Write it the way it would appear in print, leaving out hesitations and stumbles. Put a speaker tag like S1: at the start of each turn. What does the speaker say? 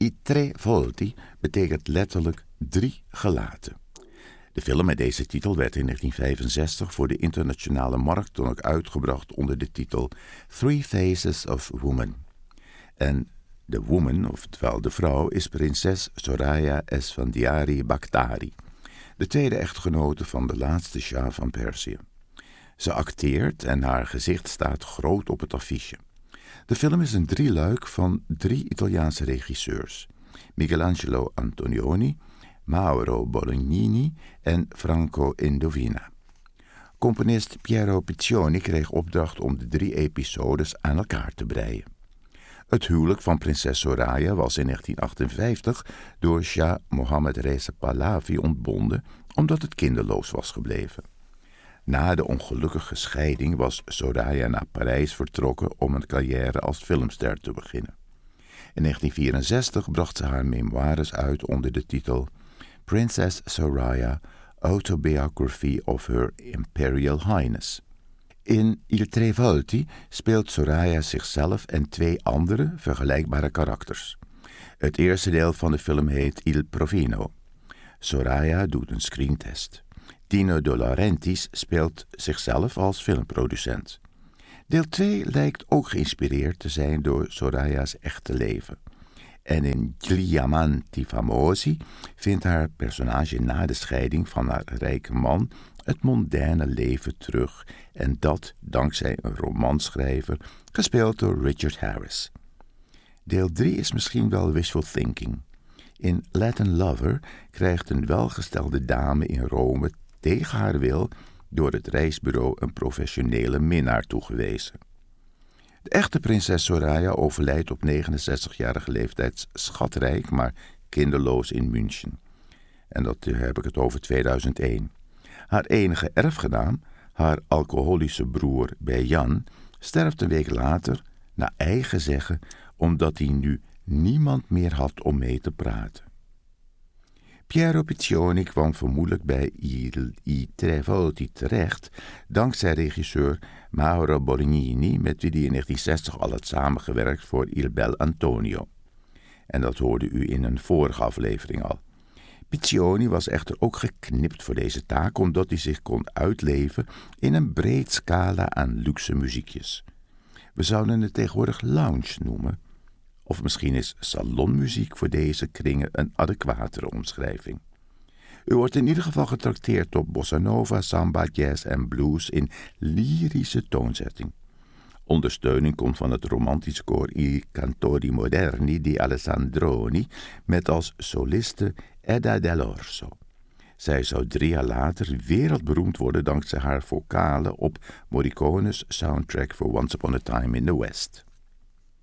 S1: I tre volti betekent letterlijk 3 gelaten. De film met deze titel werd in 1965 voor de internationale markt dan ook uitgebracht onder de titel Three Faces of Woman. En de woman, oftewel de vrouw, is prinses Soraya Esfandiari Bakhtari, de tweede echtgenote van de laatste Shah van Perzië. Ze acteert en haar gezicht staat groot op het affiche. De film is een drieluik van 3 Italiaanse regisseurs: Michelangelo Antonioni, Mauro Bolognini en Franco Indovina. Componist Piero Piccioni kreeg opdracht om de 3 episodes aan elkaar te breien. Het huwelijk van prinses Soraya was in 1958 door Shah Mohammad Reza Pahlavi ontbonden omdat het kinderloos was gebleven. Na de ongelukkige scheiding was Soraya naar Parijs vertrokken om een carrière als filmster te beginnen. In 1964 bracht ze haar memoires uit onder de titel Princess Soraya, Autobiography of Her Imperial Highness. In Il tre volti speelt Soraya zichzelf en 2 andere vergelijkbare karakters. Het eerste deel van de film heet Il Provino. Soraya doet een screentest. Dino De Laurentiis speelt zichzelf als filmproducent. Deel 2 lijkt ook geïnspireerd te zijn door Soraya's echte leven. En in Gli amanti famosi vindt haar personage na de scheiding van haar rijke man het mondaine leven terug, en dat dankzij een romanschrijver, gespeeld door Richard Harris. Deel 3 is misschien wel wishful thinking. In Latin Lover krijgt een welgestelde dame in Rome tegen haar wil door het reisbureau een professionele minnaar toegewezen. De echte prinses Soraya overlijdt op 69-jarige leeftijd schatrijk, maar kinderloos in München. En dat heb ik het over 2001. Haar enige erfgenaam, haar alcoholische broer Bejan, sterft een week later, naar eigen zeggen, omdat hij nu niemand meer had om mee te praten. Piero Piccioni kwam vermoedelijk bij I tre volti terecht dankzij regisseur Mauro Bolognini, met wie hij in 1960 al had samengewerkt voor Il Bel Antonio. En dat hoorde u in een vorige aflevering al. Piccioni was echter ook geknipt voor deze taak, omdat hij zich kon uitleven in een breed scala aan luxe muziekjes. We zouden het tegenwoordig lounge noemen. Of misschien is salonmuziek voor deze kringen een adequatere omschrijving. U wordt in ieder geval getrakteerd op bossa nova, samba, jazz en blues in lyrische toonzetting. Ondersteuning komt van het romantische koor I Cantori Moderni di Alessandroni met als soliste Edda Dell'Orso. Zij zou 3 jaar later wereldberoemd worden dankzij haar vocalen op Morricone's soundtrack voor Once Upon a Time in the West.